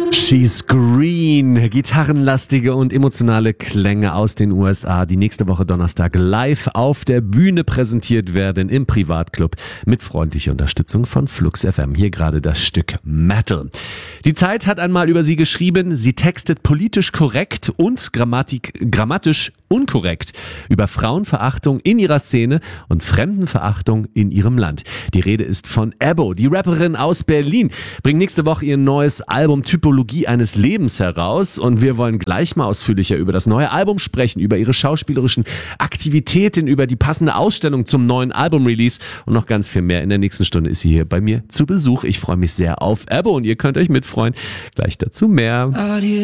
She's Green, gitarrenlastige und emotionale Klänge aus den USA, die nächste Woche Donnerstag live auf der Bühne präsentiert werden im Privatclub mit freundlicher Unterstützung von Flux FM. Hier gerade das Stück Metal. Die Zeit hat einmal über sie geschrieben, sie textet politisch korrekt und grammatisch unkorrekt über Frauenverachtung in ihrer Szene und Fremdenverachtung in ihrem Land. Die Rede ist von Ebbo, die Rapperin aus Berlin, bringt nächste Woche ihr neues Album Typologie eines Lebens heraus und wir wollen gleich mal ausführlicher über das neue Album sprechen, über ihre schauspielerischen Aktivitäten, über die passende Ausstellung zum neuen Album-Release und noch ganz viel mehr. In der nächsten Stunde ist sie hier bei mir zu Besuch. Ich freue mich sehr auf Ebbo und ihr könnt euch mitfreuen. Gleich dazu mehr.